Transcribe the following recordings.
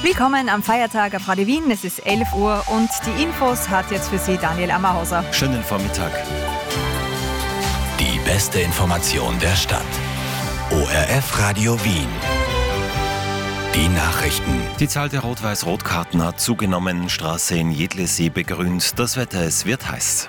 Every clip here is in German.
Willkommen am Feiertag auf Radio Wien. Es ist 11 Uhr und die Infos hat jetzt für Sie Daniel Ammerhauser. Schönen Vormittag. Die beste Information der Stadt. ORF Radio Wien. Die Nachrichten. Die Zahl der Rot-Weiß-Rot-Karten hat zugenommen. Straße in Jedlesee begrünt. Das Wetter, es wird heiß.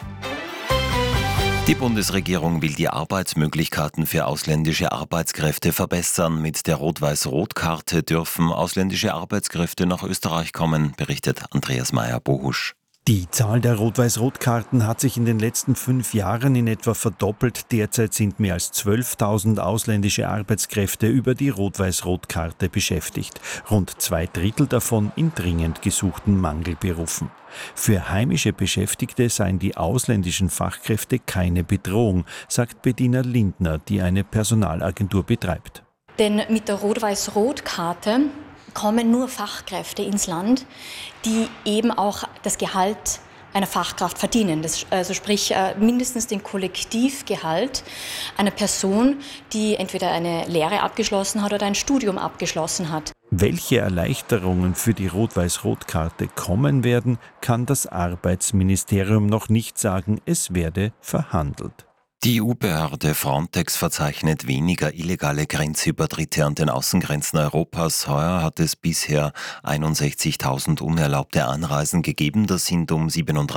Die Bundesregierung will die Arbeitsmöglichkeiten für ausländische Arbeitskräfte verbessern. Mit der Rot-Weiß-Rot-Karte dürfen ausländische Arbeitskräfte nach Österreich kommen, berichtet Andreas Meyer-Bohusch. Die Zahl der Rot-Weiß-Rot-Karten hat sich in den letzten 5 Jahren in etwa verdoppelt. Derzeit sind mehr als 12.000 ausländische Arbeitskräfte über die Rot-Weiß-Rot-Karte beschäftigt. Rund 2/3 davon in dringend gesuchten Mangelberufen. Für heimische Beschäftigte seien die ausländischen Fachkräfte keine Bedrohung, sagt Bettina Lindner, die eine Personalagentur betreibt. Denn mit der Rot-Weiß-Rot-Karte kommen nur Fachkräfte ins Land, die eben auch das Gehalt einer Fachkraft verdienen. Also sprich mindestens den Kollektivgehalt einer Person, die entweder eine Lehre abgeschlossen hat oder ein Studium abgeschlossen hat. Welche Erleichterungen für die Rot-Weiß-Rot-Karte kommen werden, kann das Arbeitsministerium noch nicht sagen. Es werde verhandelt. Die EU-Behörde Frontex verzeichnet weniger illegale Grenzübertritte an den Außengrenzen Europas. Heuer hat es bisher 61.000 unerlaubte Anreisen gegeben. Das sind um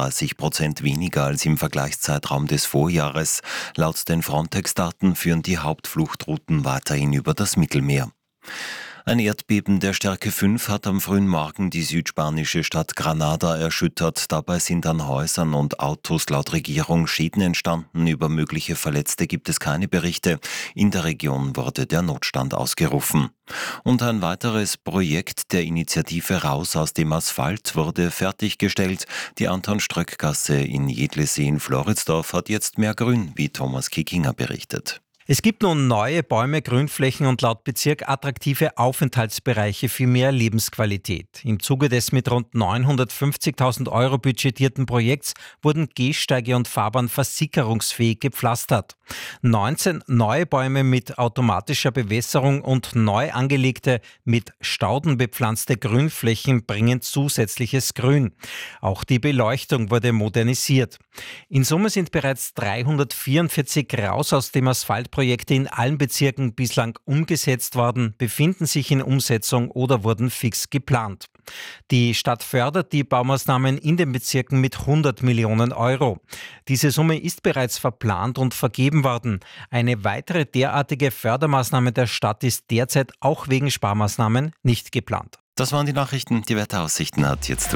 37% weniger als im Vergleichszeitraum des Vorjahres. Laut den Frontex-Daten führen die Hauptfluchtrouten weiterhin über das Mittelmeer. Ein Erdbeben der Stärke 5 hat am frühen Morgen die südspanische Stadt Granada erschüttert. Dabei sind an Häusern und Autos laut Regierung Schäden entstanden. Über mögliche Verletzte gibt es keine Berichte. In der Region wurde der Notstand ausgerufen. Und ein weiteres Projekt der Initiative Raus aus dem Asphalt wurde fertiggestellt. Die Anton-Ströck-Gasse in Jedlesee in Floridsdorf hat jetzt mehr Grün, wie Thomas Kickinger berichtet. Es gibt nun neue Bäume, Grünflächen und laut Bezirk attraktive Aufenthaltsbereiche für mehr Lebensqualität. Im Zuge des mit rund 950.000 Euro budgetierten Projekts wurden Gehsteige und Fahrbahn versickerungsfähig gepflastert. 19 neue Bäume mit automatischer Bewässerung und neu angelegte, mit Stauden bepflanzte Grünflächen bringen zusätzliches Grün. Auch die Beleuchtung wurde modernisiert. In Summe sind bereits 344 Raus aus dem Asphalt Projekte in allen Bezirken bislang umgesetzt worden, befinden sich in Umsetzung oder wurden fix geplant. Die Stadt fördert die Baumaßnahmen in den Bezirken mit 100 Millionen Euro. Diese Summe ist bereits verplant und vergeben worden. Eine weitere derartige Fördermaßnahme der Stadt ist derzeit auch wegen Sparmaßnahmen nicht geplant. Das waren die Nachrichten. Die Wetteraussichten hat jetzt